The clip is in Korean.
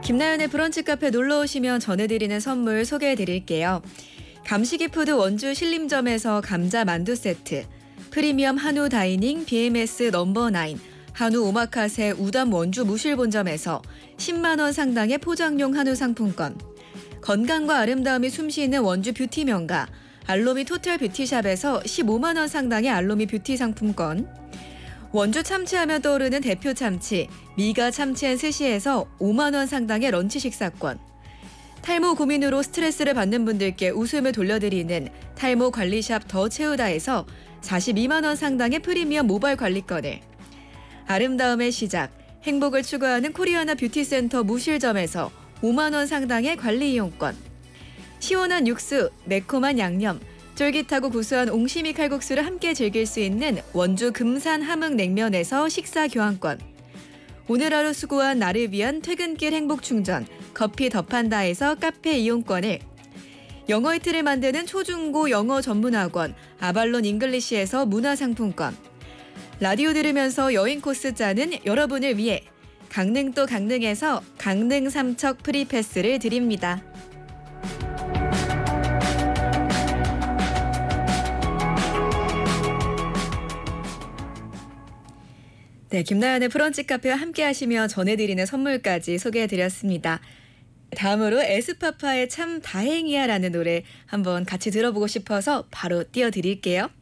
김나연의 브런치 카페 놀러 오시면 전해드리는 선물 소개해드릴게요. 감시기푸드 원주 신림점에서 감자 만두 세트, 프리미엄 한우 다이닝 BMS 넘버9, 한우 오마카세 우담 원주 무실본점에서 10만 원 상당의 포장용 한우 상품권, 건강과 아름다움이 숨쉬는 원주 뷰티 명가 알로미 토탈 뷰티샵에서 15만 원 상당의 알로미 뷰티 상품권, 원주 참치하면 떠오르는 대표 참치 미가 참치앤스시에서 5만 원 상당의 런치 식사권, 탈모 고민으로 스트레스를 받는 분들께 웃음을 돌려드리는 탈모 관리샵 더 채우다에서 42만 원 상당의 프리미엄 모바일 관리권을, 아름다움의 시작 행복을 추구하는 코리아나 뷰티센터 무실점에서 5만 원 상당의 관리 이용권, 시원한 육수 매콤한 양념 쫄깃하고 구수한 옹심이 칼국수를 함께 즐길 수 있는 원주 금산 함흥냉면에서 식사 교환권, 오늘 하루 수고한 나를 위한 퇴근길 행복충전 커피 더판다에서 카페 이용권을, 영어 이틀을 만드는 초중고 영어 전문학원 아발론 잉글리시에서 문화상품권, 라디오 들으면서 여행 코스 짜는 여러분을 위해 강릉도 강릉에서 강릉 삼척 프리패스를 드립니다. 네, 김나연의 브런치 카페와 함께 하시며 전해드리는 선물까지 소개해드렸습니다. 다음으로 에스파파의 참 다행이야 라는 노래 한번 같이 들어보고 싶어서 바로 띄워드릴게요.